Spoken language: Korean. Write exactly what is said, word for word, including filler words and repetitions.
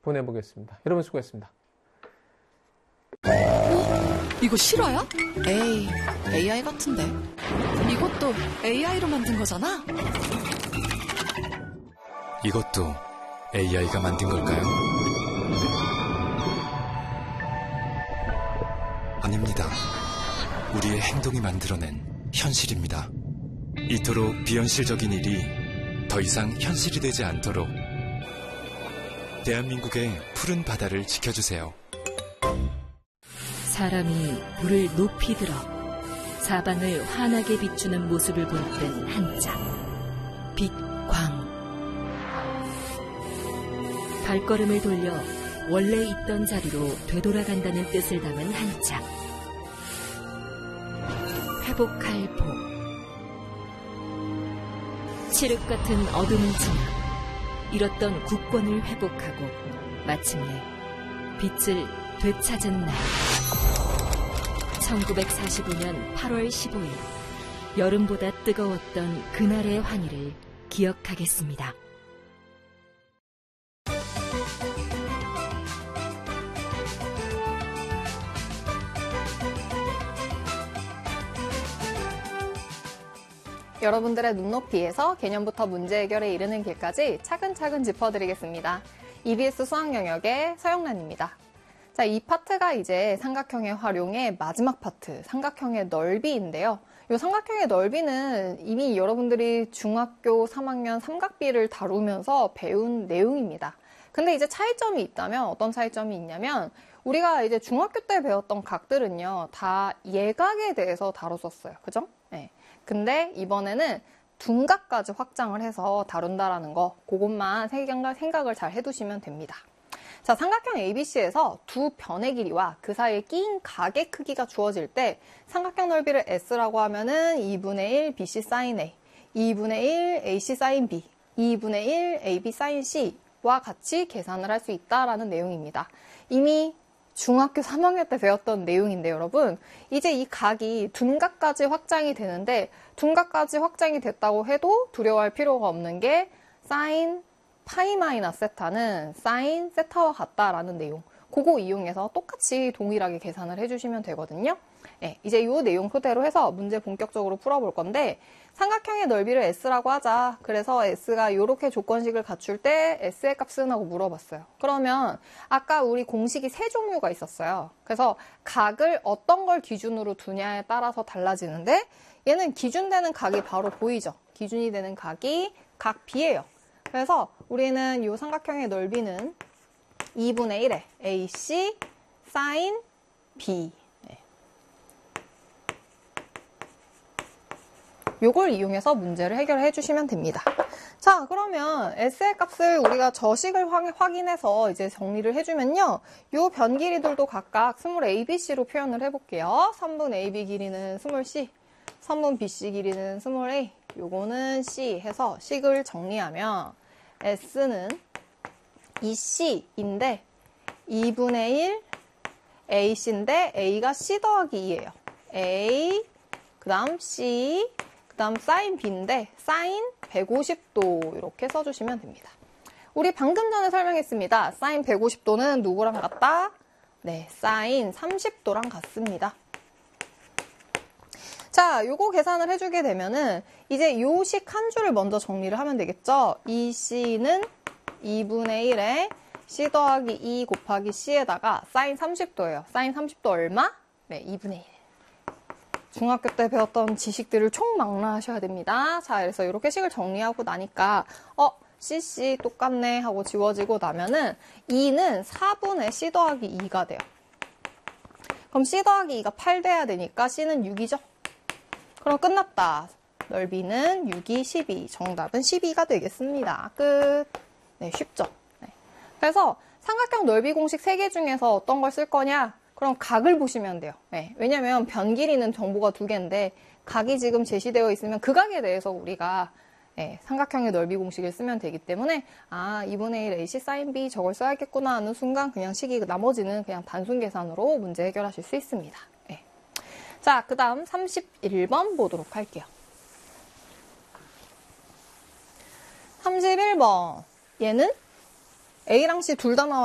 보내보겠습니다. 여러분 수고했습니다. 어? 이거 실화야? 에이, 에이아이 같은데. 이것도 에이아이로 만든 거잖아? 이것도 에이아이가 만든 걸까요? 아닙니다. 우리의 행동이 만들어낸 현실입니다. 이토록 비현실적인 일이 더 이상 현실이 되지 않도록 대한민국의 푸른 바다를 지켜주세요. 사람이 불을 높이 들어 사방을 환하게 비추는 모습을 본 땐 한자 빛광. 발걸음을 돌려 원래 있던 자리로 되돌아간다는 뜻을 담은 한자 회복할 복. 칠흑 같은 어둠을 지나 잃었던 국권을 회복하고 마침내 빛을 되찾은 날. 천구백사십오 년 팔월 십오일 여름보다 뜨거웠던 그날의 환희를 기억하겠습니다. 여러분들의 눈높이에서 개념부터 문제 해결에 이르는 길까지 차근차근 짚어드리겠습니다. 이비에스 수학 영역의 서영란입니다. 자, 이 파트가 이제 삼각형의 활용의 마지막 파트, 삼각형의 넓이인데요. 이 삼각형의 넓이는 이미 여러분들이 중학교 삼 학년 삼각비를 다루면서 배운 내용입니다. 근데 이제 차이점이 있다면 어떤 차이점이 있냐면 우리가 이제 중학교 때 배웠던 각들은요, 다 예각에 대해서 다뤘었어요. 그죠? 네. 근데 이번에는 둔각까지 확장을 해서 다룬다라는 거, 그것만 생각을 잘 해두시면 됩니다. 자, 삼각형 에이비씨에서 두 변의 길이와 그 사이에 끼인 각의 크기가 주어질 때 삼각형 넓이를 S라고 하면은 이분의 일 비씨 사인 A, 이분의 일 에이씨 사인 B, 이분의 일 에이비 사인 C와 같이 계산을 할 수 있다라는 내용입니다. 이미 중학교 삼 학년 때 배웠던 내용인데 여러분, 이제 이 각이 둔각까지 확장이 되는데 둔각까지 확장이 됐다고 해도 두려워할 필요가 없는 게 사인 파이 마이너스 세타는 사인 세타와 같다라는 내용, 그거 이용해서 똑같이 동일하게 계산을 해주시면 되거든요. 네, 이제 이 내용 토대로 해서 문제 본격적으로 풀어볼 건데, 삼각형의 넓이를 S라고 하자. 그래서 S가 이렇게 조건식을 갖출 때 S의 값은 하고 물어봤어요. 그러면 아까 우리 공식이 세 종류가 있었어요. 그래서 각을 어떤 걸 기준으로 두냐에 따라서 달라지는데, 얘는 기준되는 각이 바로 보이죠? 기준이 되는 각이 각 B예요. 그래서 우리는 이 삼각형의 넓이는 이분의 일에 에이씨 사인 B. 네. 요걸 이용해서 문제를 해결해 주시면 됩니다. 자, 그러면 S의 값을 우리가 저식을 확인해서 이제 정리를 해주면요. 요 변 길이들도 각각 스몰 에이비씨로 표현을 해볼게요. 삼 분 에이비 길이는 스몰 C, 삼 분 비씨 길이는 스몰 A, 요거는 C 해서 식을 정리하면 S는 이씨인데 이분의 일 에이씨인데 A가 C 더하기 이예요. A, 그 다음 C, 그 다음 사인 B인데 사인 백오십 도 이렇게 써주시면 됩니다. 우리 방금 전에 설명했습니다. 사인 백오십 도는 누구랑 같다? 네, 사인 삼십 도랑 같습니다. 자, 요거 계산을 해주게 되면은 이제 요 식 한 줄을 먼저 정리를 하면 되겠죠? 이 C는 이분의 일에 C 더하기 이 곱하기 C에다가 사인 삼십 도예요. 사인 삼십 도 얼마? 네, 이분의 일. 중학교 때 배웠던 지식들을 총망라하셔야 됩니다. 자, 그래서 이렇게 식을 정리하고 나니까 어, 씨씨 똑같네 하고 지워지고 나면은 이는 사분의 C 더하기 이가 돼요. 그럼 C 더하기 이가 팔 돼야 되니까 C는 육이죠? 그럼 끝났다. 넓이는 육이 십이. 정답은 십이가 되겠습니다. 끝. 네, 쉽죠? 네. 그래서 삼각형 넓이 공식 세 개 중에서 어떤 걸 쓸 거냐? 그럼 각을 보시면 돼요. 네. 왜냐면 변 길이는 정보가 두 개인데 각이 지금 제시되어 있으면 그 각에 대해서 우리가 네, 삼각형의 넓이 공식을 쓰면 되기 때문에 아, 이분의 일 에이씨 사인 B 저걸 써야겠구나 하는 순간 그냥 식이 나머지는 그냥 단순 계산으로 문제 해결하실 수 있습니다. 네. 자, 그 다음 삼십일 번 보도록 할게요. 삼십일 번. 얘는 A랑 C 둘 다 나와